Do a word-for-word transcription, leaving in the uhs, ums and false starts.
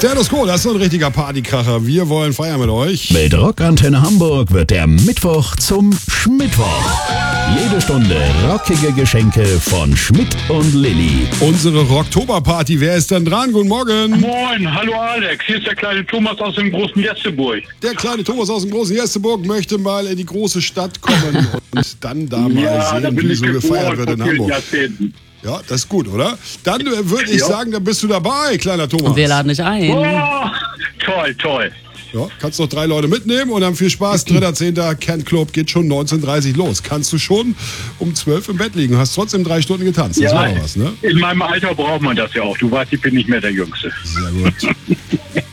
Status Quo, das ist so ein richtiger Partykracher. Wir wollen feiern mit euch. Mit Rockantenne Hamburg wird der Mittwoch zum Schmittwoch. Jede Stunde rockige Geschenke von Schmidt und Lilly. Unsere Rocktoberparty, wer ist denn dran? Guten Morgen. Moin, hallo Alex, hier ist der kleine Thomas aus dem großen Jesseburg. Der kleine Thomas aus dem großen Jesseburg möchte mal in die große Stadt kommen und dann da mal Ja, da sehen, bin wie ich so gefeiert wird in vor vielen Hamburg. Jahrzehnten. Ja, das ist gut, oder? Dann äh, würde ich Ja. sagen, dann bist du dabei, kleiner Thomas. Und wir laden dich ein. Oh, toll, toll. Ja, kannst noch drei Leute mitnehmen und dann viel Spaß. dritter zehnter Kent Club geht schon neunzehn Uhr dreißig los. Kannst du schon um zwölf im Bett liegen, hast trotzdem drei Stunden getanzt. Das Ja, war doch was, ne? in meinem Alter braucht man das ja auch. Du weißt, ich bin nicht mehr der Jüngste. Sehr gut.